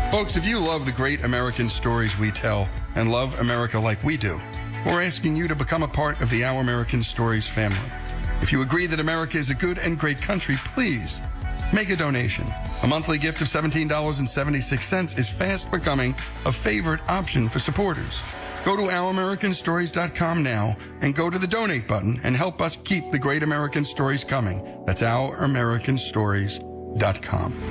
Folks, if you love the great American stories we tell and love America like we do, we're asking you to become a part of the Our American Stories family. If you agree that America is a good and great country, please make a donation. A monthly gift of $17.76 is fast becoming a favorite option for supporters. Go to OurAmericanStories.com now and go to the donate button and help us keep the great American stories coming. That's OurAmericanStories.com.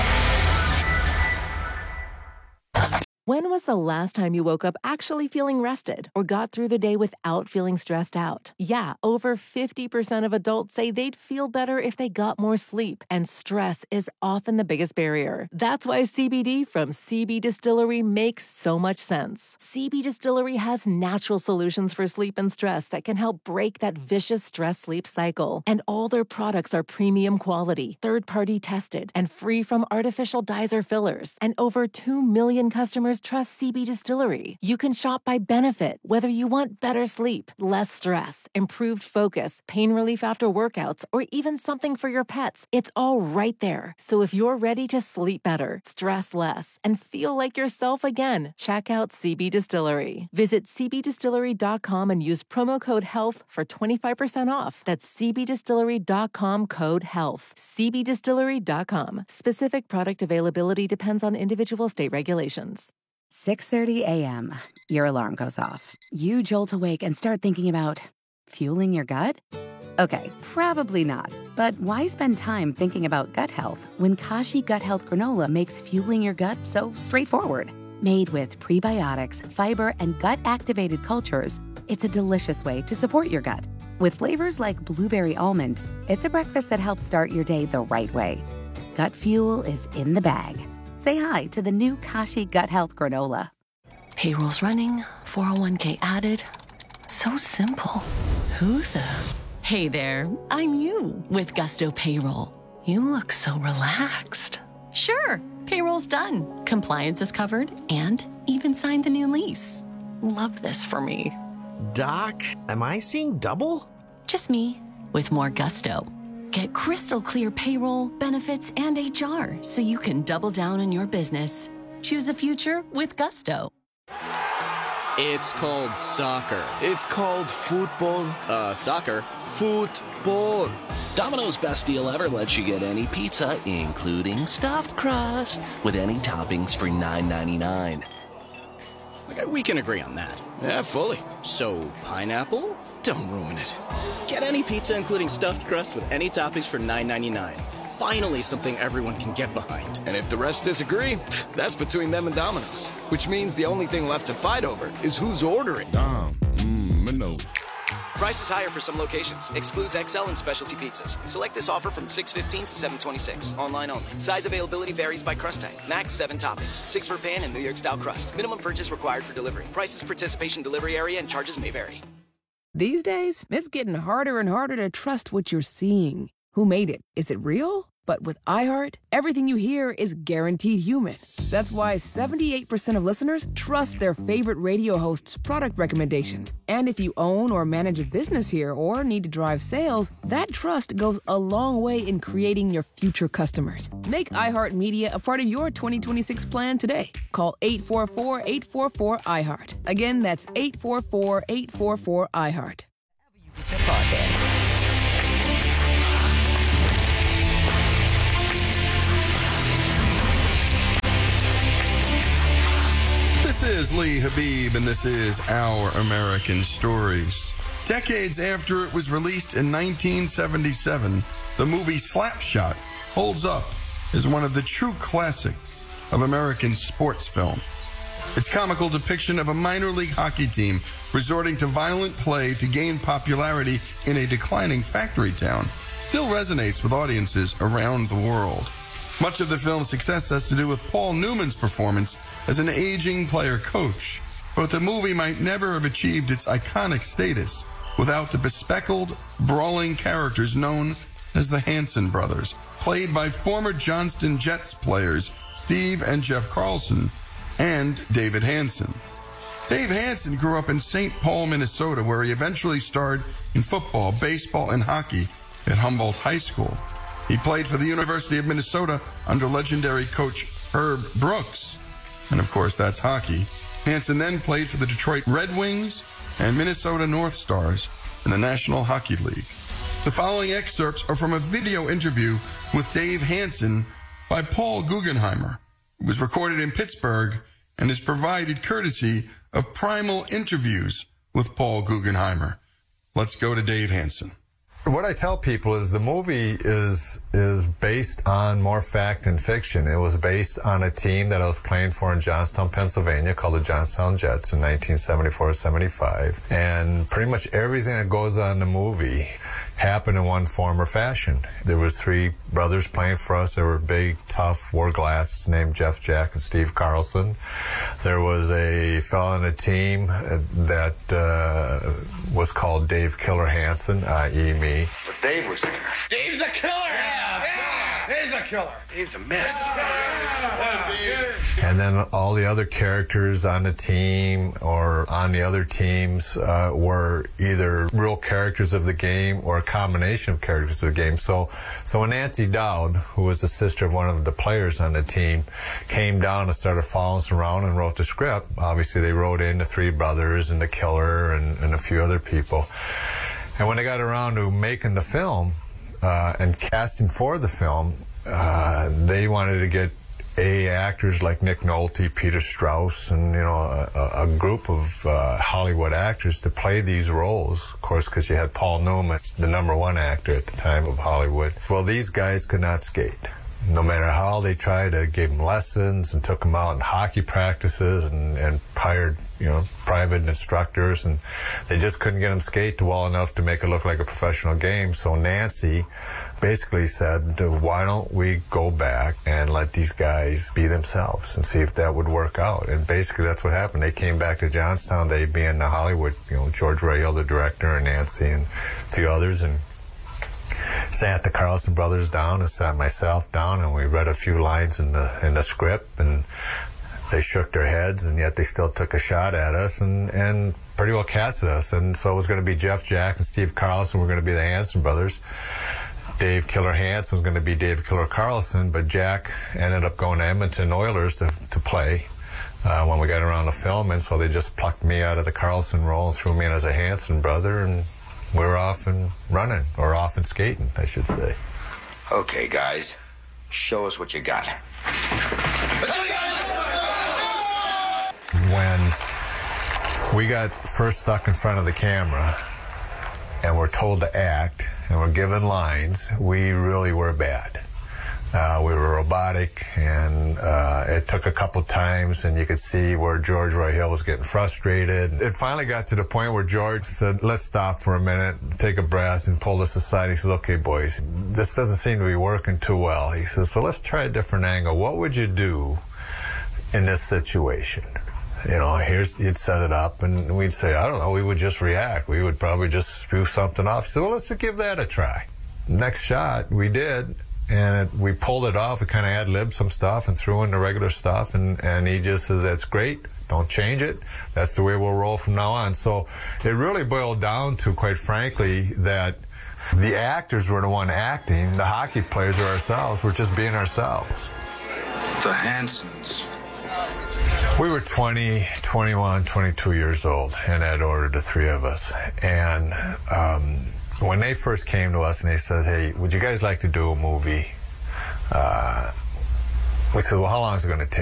When was the last time you woke up actually feeling rested or got through the day without feeling stressed out? Yeah, over 50% of adults say they'd feel better if they got more sleep, and stress is often the biggest barrier. That's why CBD from CB Distillery makes so much sense. CB Distillery has natural solutions for sleep and stress that can help break that vicious stress-sleep cycle. And all their products are premium quality, third-party tested, and free from artificial dyes or fillers. And over 2 million customers trust CB Distillery. You can shop by benefit, whether you want better sleep, less stress, improved focus, pain relief after workouts, or even something for your pets. It's all right there. So if you're ready to sleep better, stress less, and feel like yourself again, check out CB Distillery. Visit cbdistillery.com and use promo code HEALTH for 25% off. That's cbdistillery.com, code HEALTH. cbdistillery.com. Specific product availability depends on individual state regulations. 6:30 a.m. Your alarm goes off. You jolt awake and start thinking about fueling your gut? Okay, probably not. But why spend time thinking about gut health when Kashi Gut Health Granola makes fueling your gut so straightforward? Made with prebiotics, fiber, and gut-activated cultures, it's a delicious way to support your gut. With flavors like blueberry almond, it's a breakfast that helps start your day the right way. Gut fuel is in the bag. Say hi to the new Kashi Gut Health Granola. Payroll's running, 401k added. So simple. Who the? Hey there, I'm you with Gusto Payroll. You look so relaxed. Sure, payroll's done. Compliance is covered and even signed the new lease. Love this for me. Doc, am I seeing double? Just me with more gusto. Get crystal clear payroll, benefits, and HR so you can double down on your business. Choose a future with Gusto. It's called soccer. It's called football. Soccer. Football. Domino's best deal ever lets you get any pizza, including stuffed crust, with any toppings for $9.99. Okay, we can agree on that. Yeah, fully. So, pineapple? Don't ruin it. Get any pizza, including stuffed crust, with any toppings for $9.99. Finally, something everyone can get behind. And if the rest disagree, that's between them and Domino's. Which means the only thing left to fight over is who's ordering. Domino's. Price is higher for some locations. Excludes XL and specialty pizzas. Select this offer from 6/15 to 7/26. Online only. Size availability varies by crust type. Max 7 toppings. 6 for pan and New York style crust. Minimum purchase required for delivery. Prices, participation, delivery area, and charges may vary. These days, it's getting harder and harder to trust what you're seeing. Who made it? Is it real? But with iHeart, everything you hear is guaranteed human. That's why 78% of listeners trust their favorite radio host's product recommendations. And if you own or manage a business here or need to drive sales, that trust goes a long way in creating your future customers. Make iHeartMedia a part of your 2026 plan today. Call 844-844-iHeart. Again, that's 844-844-iHeart. Get your podcast. This is Lee Habib, and this is Our American Stories. Decades after it was released in 1977, the movie Slapshot holds up as one of the true classics of American sports film. Its comical depiction of a minor league hockey team resorting to violent play to gain popularity in a declining factory town still resonates with audiences around the world. Much of the film's success has to do with Paul Newman's performance as an aging player coach, but the movie might never have achieved its iconic status without the bespectacled, brawling characters known as the Hanson brothers, played by former Johnston Jets players Steve and Jeff Carlson and David Hanson. Dave Hanson grew up in St. Paul, Minnesota, where he eventually starred in football, baseball, and hockey at Humboldt High School. He played for the University of Minnesota under legendary coach Herb Brooks and of course that's hockey. Hansen then played for the Detroit Red Wings and Minnesota North Stars in the National Hockey League. The following excerpts are from a video interview with Dave Hansen by Paul Guggenheimer. It was recorded in Pittsburgh and is provided courtesy of Primal Interviews with Paul Guggenheimer. Let's go to Dave Hansen. What I tell people is the movie is based on more fact than fiction. It was based on a team that I was playing for in Johnstown, Pennsylvania, called the Johnstown Jets in 1974-75. And pretty much everything that goes on in the movie happened in one form or fashion. There was three brothers playing for us. They were big, tough, wore glasses, named Jeff Jack and Steve Carlson. There was a fellow on the team that was called Dave Killer Hansen, i.e. me. But Dave was there. Dave's a killer! Yeah! Dave's a killer! Dave's a mess. And then all the other characters on the team or on the other teams were either real characters of the game or a combination of characters of the game. So when Nancy Dowd, who was the sister of one of the players on the team, came down and started following us around and wrote the script, obviously they wrote in the three brothers and the killer and a few other people. And when they got around to making the film and casting for the film, they wanted to get actors like Nick Nolte, Peter Strauss, and a group of Hollywood actors to play these roles. Of course, because you had Paul Newman, the #1 actor at the time of Hollywood. Well, these guys could not skate. No matter how they tried to give them lessons and took them out in hockey practices and hired private instructors, and they just couldn't get them skate well enough to make it look like a professional game. So Nancy basically said, why don't we go back and let these guys be themselves and see if that would work out? And basically that's what happened. They came back to Johnstown, they being the Hollywood, George Royale, the director, and Nancy and a few others, and sat the Carlson brothers down and sat myself down, and we read a few lines in the script, and they shook their heads, and yet they still took a shot at us and pretty well casted us. And so it was going to be Jeff Jack and Steve Carlson were going to be the Hansen brothers. Dave Killer Hansen was going to be Dave Killer Carlson, but Jack ended up going to Edmonton Oilers to play when we got around to filming, so they just plucked me out of the Carlson role and threw me in as a Hansen brother, and we're off and running, or off and skating, I should say. Okay, guys, show us what you got. When we got first stuck in front of the camera and we're told to act and we're given lines, we really were bad. We were robotic, and it took a couple times, and you could see where George Royale was getting frustrated. It finally got to the point where George said, let's stop for a minute, take a breath, and pulled us aside. He said, okay, boys, this doesn't seem to be working too well. He says, so let's try a different angle. What would you do in this situation? You'd set it up, and we'd say, I don't know, we would just react. We would probably just spew something off. He said, well, let's give that a try. Next shot, we did. And we pulled it off. We kind of ad-libbed some stuff and threw in the regular stuff. And he just says, that's great. Don't change it. That's the way we'll roll from now on. So it really boiled down to, quite frankly, that the actors were the one acting. The hockey players or ourselves were just being ourselves. The Hansens. We were 20, 21, 22 years old in that order, the three of us. And when they first came to us and they said, hey, would you guys like to do a movie? We said, well, how long is it going to take?